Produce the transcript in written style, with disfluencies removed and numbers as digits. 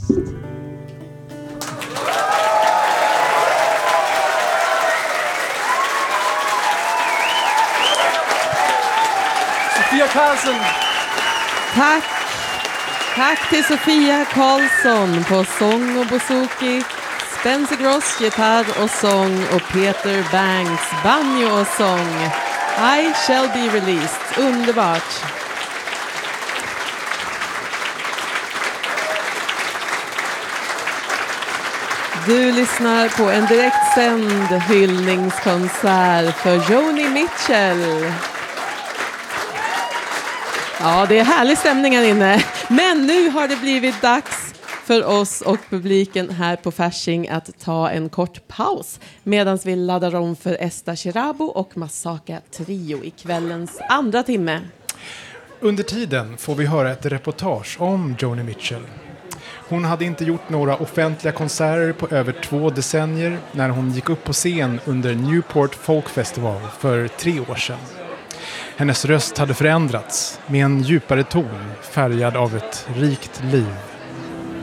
Sofia Karlsson. Tack. Tack till Sofia Karlsson på sång och bouzouki, Spencer Gross gitarr och sång och Peter Banks banjo och sång. I shall be released. Underbart. Du lyssnar på en direktsänd hyllningskonsert för Joni Mitchell. Ja, det är härlig stämning här inne. Men nu har det blivit dags för oss och publiken här på Fasching att ta en kort paus medan vi laddar om för Esta Chirabo och Masaka Trio i kvällens andra timme. Under tiden får vi höra ett reportage om Joni Mitchell. Hon hade inte gjort några offentliga konserter på över 2 decennier när hon gick upp på scen under Newport Folk Festival för 3 år sedan. Hennes röst hade förändrats med en djupare ton färgad av ett rikt liv.